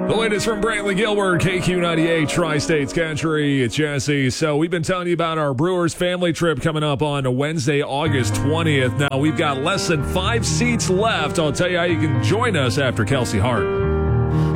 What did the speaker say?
The latest from Brantley Gilbert, KQ98 Tri-States Country. It's Jesse. So we've been telling you about our Brewers family trip coming up on Wednesday, August 20th. Now we've got less than 5 seats left. I'll tell you how you can join us after Kelsey Hart.